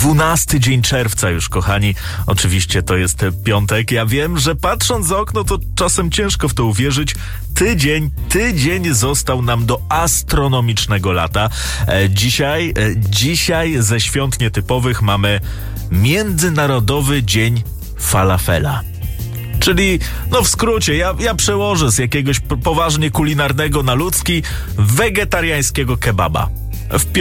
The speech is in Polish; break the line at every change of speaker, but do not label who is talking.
12 dzień czerwca już, kochani. Oczywiście to jest piątek. Ja wiem, że patrząc za okno, to czasem ciężko w to uwierzyć. Tydzień został nam do astronomicznego lata. Dzisiaj ze świąt nietypowych mamy Międzynarodowy Dzień Falafela. Czyli, w skrócie, ja przełożę z jakiegoś poważnie kulinarnego na ludzki wegetariańskiego kebaba.